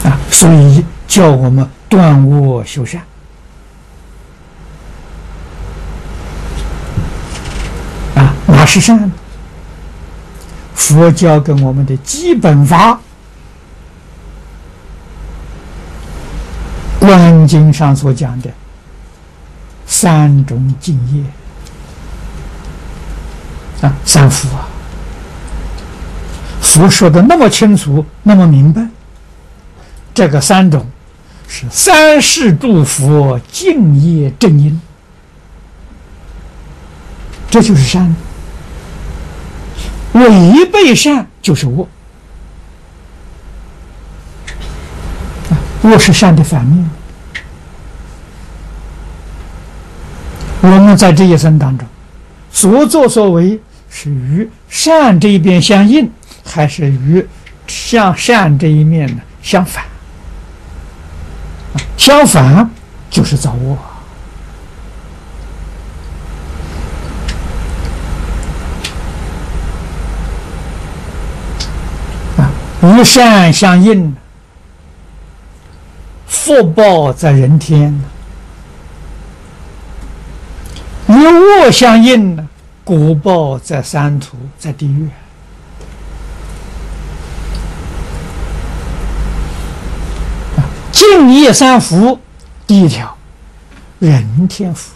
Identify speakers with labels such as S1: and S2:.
S1: 所以叫我们断恶修善。哪是善？佛教跟我们的基本法，观经上所讲的三种境业三福佛说的那么清楚，那么明白。这个三种是三世诸佛敬业正因，这就是善。违背善就是恶，恶是善的反面。我们在这一生当中所作所为是与善这一边相应，还是与向善这一面呢相反？相反就是造恶。与善相应，福报在人天；与恶相应，果报在三途，在地狱。敬业三福，第一条，人天福。